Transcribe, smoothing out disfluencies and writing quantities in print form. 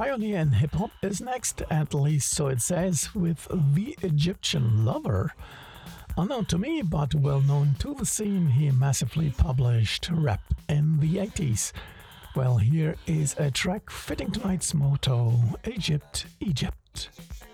pioneer in hip hop is next, at least so it says, with The Egyptian Lover. Unknown to me, but well known to the scene, he massively published rap in the 80s. Well, here is a track fitting tonight's motto: Egypt, Egypt.